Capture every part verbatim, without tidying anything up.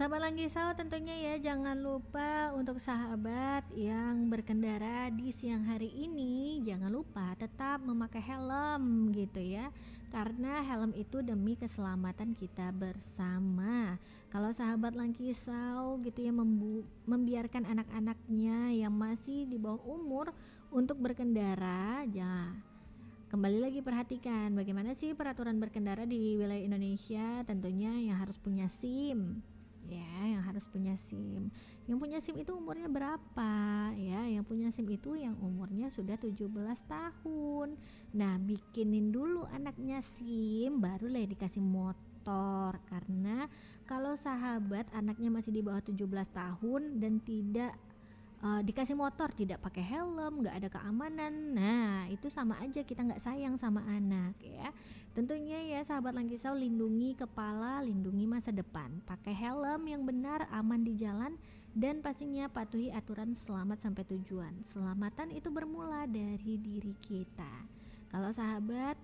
Sahabat Langkisau, tentunya ya jangan lupa untuk sahabat yang berkendara di siang hari ini, jangan lupa tetap memakai helm gitu ya. Karena helm itu demi keselamatan kita bersama. Kalau sahabat Langkisau gitu ya membu- membiarkan anak-anaknya yang masih di bawah umur untuk berkendara, ya kembali lagi perhatikan bagaimana sih peraturan berkendara di wilayah Indonesia. Tentunya yang harus punya SIM ya, yang harus punya SIM. Yang punya SIM itu umurnya berapa ya? Yang punya SIM itu yang umurnya sudah tujuh belas tahun. Nah, bikinin dulu anaknya SIM, barulah dikasih motor. Karena kalau sahabat anaknya masih di bawah tujuh belas tahun dan tidak Uh, dikasih motor tidak pakai helm, nggak ada keamanan, nah itu sama aja kita nggak sayang sama anak ya. Tentunya ya sahabat Langkisau, lindungi kepala, lindungi masa depan, pakai helm yang benar, aman di jalan, dan pastinya patuhi aturan selamat sampai tujuan. Selamatan itu bermula dari diri kita. Kalau sahabat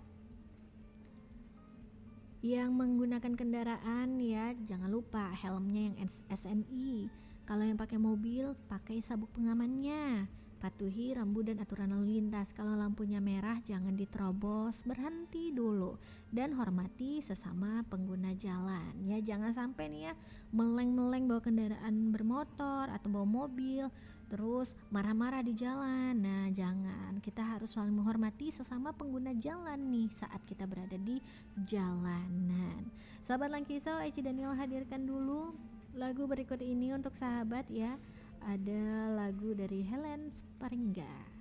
yang menggunakan kendaraan ya, jangan lupa helmnya yang S N I. Kalau yang pakai mobil, pakai sabuk pengamannya. Patuhi rambu dan aturan lalu lintas. Kalau lampunya merah, jangan diterobos, berhenti dulu dan hormati sesama pengguna jalan. Ya, jangan sampai nih ya meleng-meleng bawa kendaraan bermotor atau bawa mobil, terus marah-marah di jalan. Nah, jangan. Kita harus saling menghormati sesama pengguna jalan nih saat kita berada di jalanan. Sahabat Langkisau, Eci Daniel hadirkan dulu lagu berikut ini untuk sahabat ya. Ada lagu dari Helen Sparingga.